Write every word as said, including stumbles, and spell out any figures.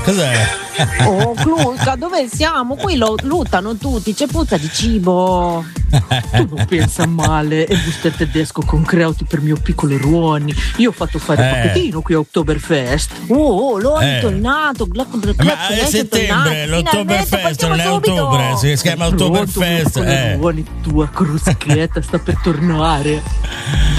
Cos'è? Oh, Luca, dove siamo? Qui lo lottano tutti, c'è puzza di cibo. Tu non pensa male, è booster tedesco con creuti per mio piccolo Ruoni. Io ho fatto fare Eh. un pacchettino qui a Oktoberfest. Oh, l'ho Eh. intonato. Ma è settembre, l'Oktoberfest, non è ottobre, si chiama Oktoberfest. Pronto, mio piccolo Eh. Ruoni, tua cruschetta sta per tornare.